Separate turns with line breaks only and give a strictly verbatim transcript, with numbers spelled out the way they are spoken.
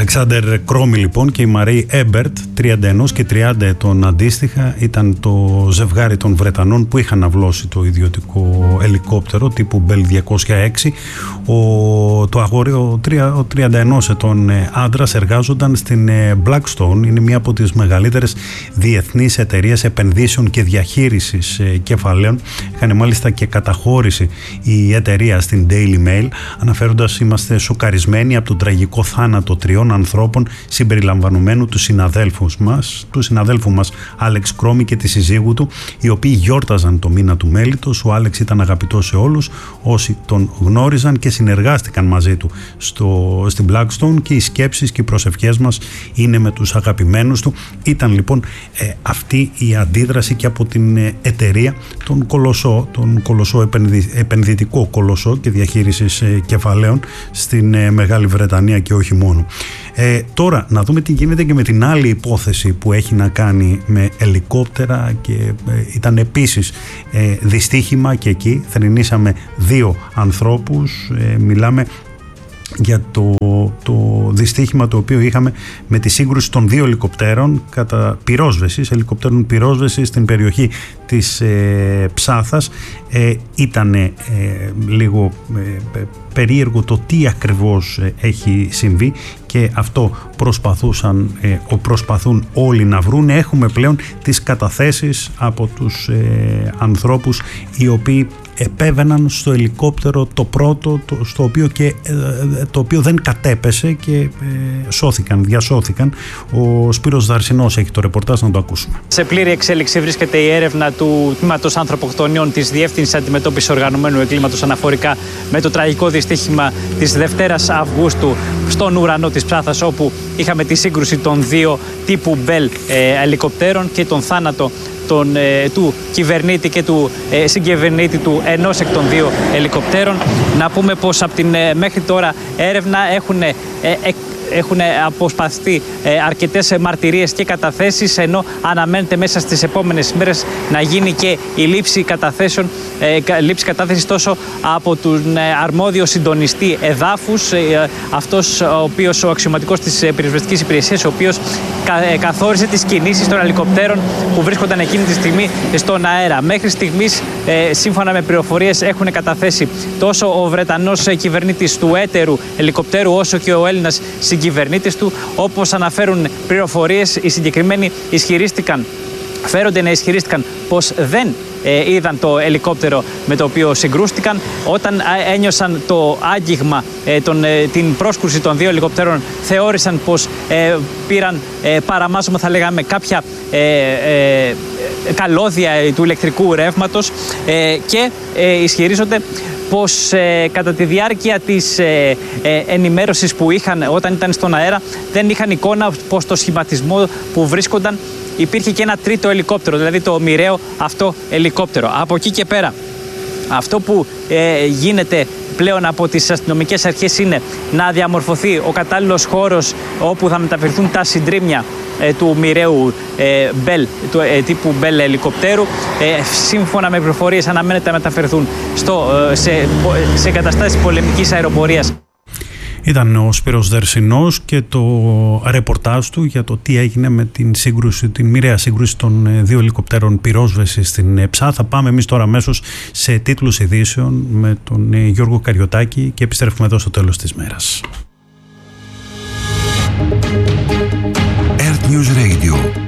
Αλεξάνδερ Κρόμι λοιπόν και η Μαρή Έμπερτ, τριάντα ένα και τριάντα ετών αντίστοιχα, ήταν το ζευγάρι των Βρετανών που είχαν αυλώσει το ιδιωτικό ελικόπτερο τύπου Bell διακόσια έξι. Ο, το αγόρι, ο, ο τριάντα ένα ετών άντρας, εργάζονταν στην Blackstone, είναι μία από τις μεγαλύτερες διεθνείς εταιρείες επενδύσεων και διαχείρισης κεφαλαίων. Είχαν μάλιστα και καταχώρηση η εταιρεία στην Daily Mail, αναφέροντας: είμαστε σοκαρισμένοι από τον τραγικό θάνατο τριών ανθρώπων συμπεριλαμβανομένου του συναδέλφου μας, του συναδέλφου μας Άλεξ Κρόμι και τη συζύγου του, οι οποίοι γιόρταζαν το μήνα του μέλιτος. Ο Άλεξ ήταν αγαπητός σε όλους όσοι τον γνώριζαν και συνεργάστηκαν μαζί του στο, στην Blackstone, και οι σκέψεις και οι προσευχές μας είναι με τους αγαπημένους του. Ήταν λοιπόν ε, αυτή η αντίδραση και από την ε, εταιρεία, τον κολοσσό, τον κολοσσό επενδυ, επενδυτικό κολοσσό και διαχείρισης ε, κεφαλαίων στην ε, Μεγάλη Βρετανία και όχι μόνο. Ε, τώρα να δούμε τι γίνεται και με την άλλη υπόθεση που έχει να κάνει με ελικόπτερα και ε, ήταν επίσης ε, δυστύχημα, και εκεί θρηνήσαμε δύο ανθρώπους. Ε, μιλάμε για το, το δυστύχημα το οποίο είχαμε με τη σύγκρουση των δύο ελικοπτέρων κατά πυρόσβεσης, ελικοπτέρων πυρόσβεσης στην περιοχή της ε, Ψάθας. Ε, ήταν ε, λίγο ε, περίεργο το τι ακριβώς ε, έχει συμβεί, και αυτό προσπαθούσαν, ε, προσπαθούν όλοι να βρουν. Έχουμε πλέον τις καταθέσεις από τους ε, ανθρώπους οι οποίοι επέβαιναν στο ελικόπτερο το πρώτο, το, στο οποίο και, ε, το οποίο δεν κατέπεσε και ε, σώθηκαν, διασώθηκαν. Ο Σπύρος Δαρσινός έχει το ρεπορτάζ, να το ακούσουμε.
Σε πλήρη εξέλιξη βρίσκεται η έρευνα του Τμήματος Ανθρωποκτονιών της Διεύθυνσης Αντιμετώπισης Οργανωμένου Εγκλήματος αναφορικά με το τραγικό δυστύχημα της Δευτέρας Αυγούστου στον ουρανό της Ψάθας, όπου είχαμε τη σύγκρουση των δύο τύπου Bell ε, ελικοπτέρων και τον θάνατο Τον, ε, του κυβερνήτη και του ε, συγκυβερνήτη του ενός εκ των δύο ελικοπτέρων. Να πούμε πως από την ε, μέχρι τώρα έρευνα έχουν, ε, ε, έχουν αποσπαστεί ε, αρκετές μαρτυρίες και καταθέσεις, ενώ αναμένεται μέσα στις επόμενες μέρες να γίνει και η λήψη καταθέσεων, ε, λήψη κατάθεσης τόσο από τον ε, αρμόδιο συντονιστή εδάφους, ε, αυτός ο οποίος, ο αξιωματικός της πυροσβεστικής υπηρεσίας, ο οποίος κα, ε, καθόρισε τις κινήσεις των ελικοπτέρων που βρίσκονταν εκείνη τη στιγμή στον αέρα. Μέχρι στιγμής, ε, σύμφωνα με πληροφορίες, έχουν καταθέσει τόσο ο Βρετανός κυβερνήτης του έτερου ελικοπτέρου, όσο και ο Έλληνας συγκυβερνήτης του. Όπως αναφέρουν πληροφορίες, οι συγκεκριμένοι ισχυρίστηκαν, φέρονται να ισχυρίστηκαν πως δεν ε, είδαν το ελικόπτερο με το οποίο συγκρούστηκαν. Όταν ένιωσαν το άγγιγμα, ε, τον, ε, την πρόσκρουση των δύο ελικοπτέρων, θεώρησαν πως ε, πήραν ε, παραμάζωμα, θα λέγαμε, κάποια ε, ε, καλώδια του ηλεκτρικού ρεύματος, ε, και ε, ισχυρίζονται πως ε, κατά τη διάρκεια της ε, ε, ενημέρωσης που είχαν όταν ήταν στον αέρα, δεν είχαν εικόνα πως το σχηματισμό που βρίσκονταν υπήρχε και ένα τρίτο ελικόπτερο, δηλαδή το μοιραίο αυτό ελικόπτερο. Από εκεί και πέρα, αυτό που ε, γίνεται πλέον από τις αστυνομικές αρχές είναι να διαμορφωθεί ο κατάλληλος χώρος όπου θα μεταφερθούν τα συντρίμμια ε, του μοιραίου ε, Bell, του ε, τύπου Bell ελικοπτέρου. Ε, σύμφωνα με πληροφορίες, αναμένεται να μεταφερθούν στο, ε, σε, σε καταστάσεις πολεμικής αεροπορίας.
Ήταν ο Σπύρος Δερσινός και το ρεπορτάζ του για το τι έγινε με την σύγκρουση, την μοιραία σύγκρουση των δύο ελικοπτέρων πυρόσβεσης στην Ψάθα. Θα πάμε εμείς τώρα αμέσως σε τίτλους ειδήσεων με τον Γιώργο Καριωτάκη και επιστρέφουμε εδώ στο τέλος της μέρας.
Earth News Radio.